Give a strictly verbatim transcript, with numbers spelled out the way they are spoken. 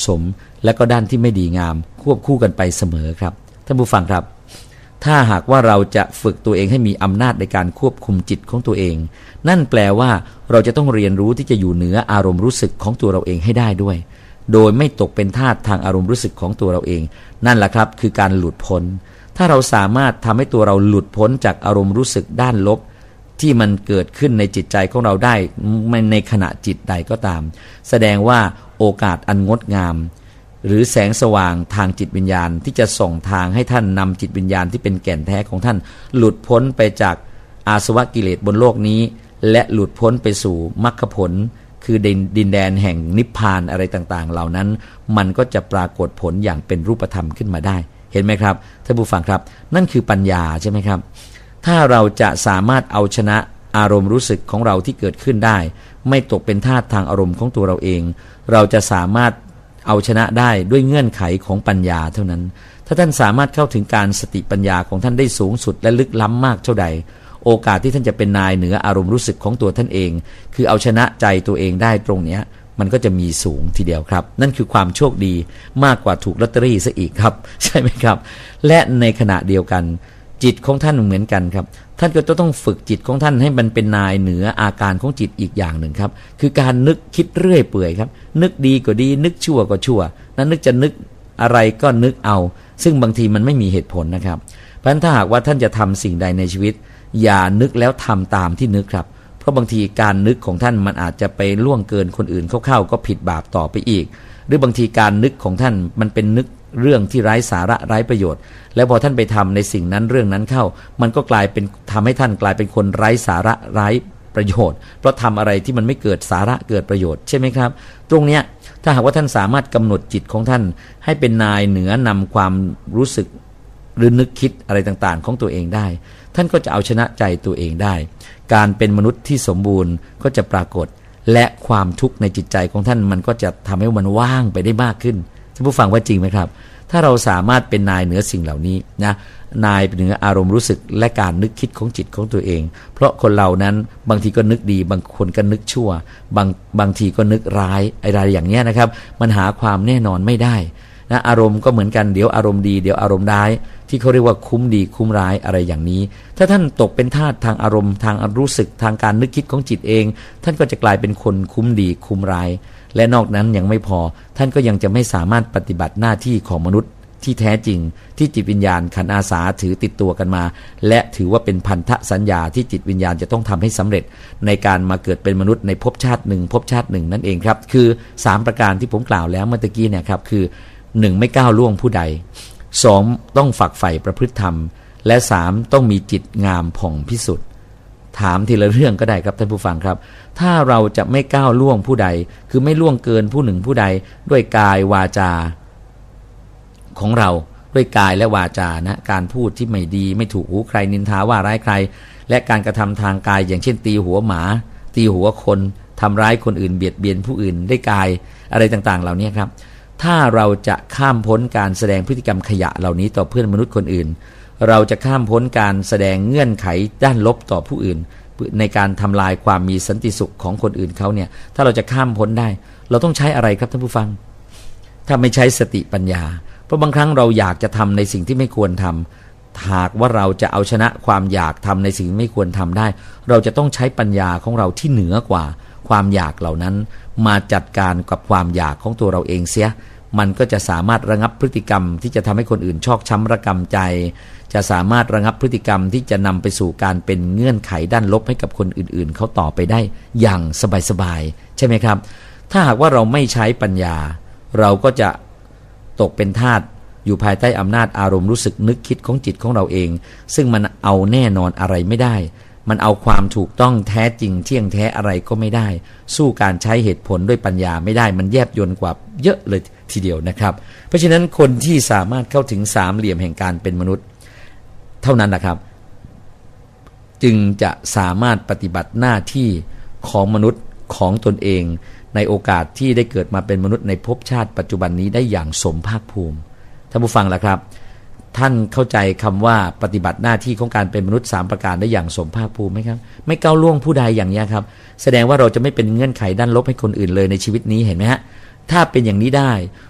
สมและก็ด้านที่ไม่ดีงามควบคู่กันไปเสมอครับท่านผู้ฟังครับถ้าหากว่าเราจะฝึกตัวเองให้มีอำนาจในการควบคุมจิตของตัวเองนั่นแปลว่าเราจะต้องเรียนรู้ที่จะอยู่เหนืออารมณ์รู้สึกของตัวเราเองให้ได้ด้วยโดยไม่ตกเป็นทาสทางอารมณ์รู้สึกของตัวเราเองนั่นแหละครับคือการหลุดพ้นถ้าเราสามารถทำให้ตัวเราหลุดพ้นจากอารมณ์รู้สึกด้านลบที่มันเกิดขึ้นในจิตใจของเราได้ในขณะจิตใดก็ตามแสดงว่าโอกาสอันงดงามหรือแสงสว่างทางจิตวิญญาณที่จะส่งทางให้ท่านนำจิตวิญญาณที่เป็นแก่นแท้ของท่านหลุดพ้นไปจากอาสวะกิเลสบนโลกนี้และหลุดพ้นไปสู่มรรคผลคือดินแดนแห่งนิพพานอะไรต่างๆเหล่านั้นมันก็จะปรากฏผลอย่างเป็นรูปธรรมขึ้นมาได้เห็นไหมครับท่านผู้ฟังครับนั่นคือปัญญาใช่ไหมครับถ้าเราจะสามารถเอาชนะอารมณ์รู้สึกของเราที่เกิดขึ้นได้ไม่ตกเป็นทาสทางอารมณ์ของตัวเราเองเราจะสามารถเอาชนะได้ด้วยเงื่อนไขของปัญญาเท่านั้นถ้าท่านสามารถเข้าถึงการสติปัญญาของท่านได้สูงสุดและลึกล้ำมากเท่าใดโอกาสที่ท่านจะเป็นนายเหนืออารมณ์รู้สึกของตัวท่านเองคือเอาชนะใจตัวเองได้ตรงเนี้ยมันก็จะมีสูงทีเดียวครับนั่นคือความโชคดีมากกว่าถูกลอตเตอรี่ซะอีกครับใช่ไหมครับและในขณะเดียวกันจิตของท่านเหมือนกันครับท่านก็ต้องฝึกจิตของท่านให้มันเป็นนายเหนืออาการของจิตอีกอย่างหนึ่งครับคือการนึกคิดเรื่อยเปื่อยครับนึกดีก็ดีนึกชั่วก็ชั่วนั้นนึกจะนึกอะไรก็นึกเอาซึ่งบางทีมันไม่มีเหตุผลนะครับเพราะฉะนั้นถ้าหากว่าท่านจะทำสิ่งใดในชีวิตอย่านึกแล้วทำตามที่นึกครับเพราะบางทีการนึกของท่านมันอาจจะไปล่วงเกินคนอื่นเข้าๆก็ผิดบาปต่อไปอีกหรือบางทีการนึกของท่านมันเป็นนึกเรื่องที่ไร้สาระไร้ประโยชน์แล้วพอท่านไปทำในสิ่งนั้นเรื่องนั้นเข้ามันก็กลายเป็นทำให้ท่านกลายเป็นคนไร้สาระไร้ประโยชน์เพราะทำอะไรที่มันไม่เกิดสาระเกิดประโยชน์ใช่ไหมครับตรงเนี้ยถ้าหากว่าท่านสามารถกำหนดจิตของท่านให้เป็นนายเหนือนำความรู้สึกหรือนึกคิดอะไรต่างๆของตัวเองได้ท่านก็จะเอาชนะใจตัวเองได้การเป็นมนุษย์ที่สมบูรณ์ก็จะปรากฏและความทุกข์ในจิตใจของท่านมันก็จะทำให้มันว่างไปได้มากขึ้นท่านผู้ฟังว่าจริงไหมครับถ้าเราสามารถเป็นนายเหนือสิ่งเหล่านี้นะนายเหนืออารมณ์รู้สึกและการนึกคิดของจิตของตัวเองเพราะคนเรานั้นบางทีก็นึกดีบางคนก็นึกชั่วบางบางทีก็นึกร้ายอะไรอย่างเงี้ยนะครับมันหาความแน่นอนไม่ได้นะอารมณ์ก็เหมือนกันเดี๋ยวอารมณ์ดีเดี๋ยวอารมณ์ร้ายที่เขาเรียกว่าคุ้มดีคุ้มร้ายอะไรอย่างนี้ถ้าท่านตกเป็นทาสทางอารมณ์ทางรู้สึกทางการนึกคิดของจิตเองท่านก็จะกลายเป็นคนคุ้มดีคุ้มร้ายและนอกนั้นยังไม่พอท่านก็ยังจะไม่สามารถปฏิบัติหน้าที่ของมนุษย์ที่แท้จริงที่จิตวิญญาณขันธ์อาสาถือติดตัวกันมาและถือว่าเป็นพันธสัญญาที่จิตวิญญาณจะต้องทำให้สำเร็จในการมาเกิดเป็นมนุษย์ในภพชาติหนึ่งภพชาติหนึ่งนั่นเองครับคือสามประการที่ผมกล่าวแล้วเมื่อกี้เนี่ยครับคือหนึ่งไม่ก้าวล่วงผู้ใดสองต้องฝักใฝ่ประพฤติธรรมและสามต้องมีจิตงามผ่องพิสุทธิ์ถามทีละเรื่องก็ได้ครับท่านผู้ฟังครับถ้าเราจะไม่ก้าวล่วงผู้ใดคือไม่ล่วงเกินผู้หนึ่งผู้ใดด้วยกายวาจาของเราด้วยกายและวาจานะการพูดที่ไม่ดีไม่ถูกหูใครนินทาว่าร้ายใครและการกระทำทางกายอย่างเช่นตีหัวหมาตีหัวคนทำร้ายคนอื่นเบียดเบียนผู้อื่นด้วยกายอะไรต่างๆเหล่านี้ครับถ้าเราจะข้ามพ้นการแสดงพฤติกรรมขยะเหล่านี้ต่อเพื่อนมนุษย์คนอื่นเราจะข้ามพ้นการแสดงเงื่อนไขด้านลบต่อผู้อื่นในการทำลายความมีสันติสุขของคนอื่นเขาเนี่ยถ้าเราจะข้ามพ้นได้เราต้องใช้อะไรครับท่านผู้ฟังถ้าไม่ใช้สติปัญญาเพราะบางครั้งเราอยากจะทำในสิ่งที่ไม่ควรทำหากว่าเราจะเอาชนะความอยากทำในสิ่งที่ไม่ควรทำได้เราจะต้องใช้ปัญญาของเราที่เหนือกว่าความอยากเหล่านั้นมาจัดการกับความอยากของตัวเราเองเสียมันก็จะสามารถระงับพฤติกรรมที่จะทำให้คนอื่นชอกช้ำระกำใจจะสามารถระงับพฤติกรรมที่จะนำไปสู่การเป็นเงื่อนไขด้านลบให้กับคนอื่นๆเขาต่อไปได้อย่างสบายๆใช่ไหมครับถ้าหากว่าเราไม่ใช้ปัญญาเราก็จะตกเป็นทาสอยู่ภายใต้อำนาจอารมณ์รู้สึกนึกคิดของจิตของเราเองซึ่งมันเอาแน่นอนอะไรไม่ได้มันเอาความถูกต้องแท้จริงเที่ยงแท้อะไรก็ไม่ได้สู้การใช้เหตุผลด้วยปัญญาไม่ได้มันแยบยลกว่าเยอะเลยทีเดียวนะครับเพราะฉะนั้นคนที่สามารถเข้าถึงสามเหลี่ยมแห่งการเป็นมนุษย์เท่านั้นนะครับจึงจะสามารถปฏิบัติหน้าที่ของมนุษย์ของตนเองในโอกาสที่ได้เกิดมาเป็นมนุษย์ในภพชาติปัจจุบันนี้ได้อย่างสมภาคภูมิท่านผู้ฟังล่ะครับท่านเข้าใจคำว่าปฏิบัติหน้าที่ของการเป็นมนุษย์สามประการได้อย่างสมภาคภูมิไหมครับไม่ก้าวล่วงผู้ใดอย่างนี้ครับแสดงว่าเราจะไม่เป็นเงื่อนไขด้านลบให้คนอื่นเลยในชีวิตนี้เห็นไหมฮะถ้าเป็นอย่างนี้ได้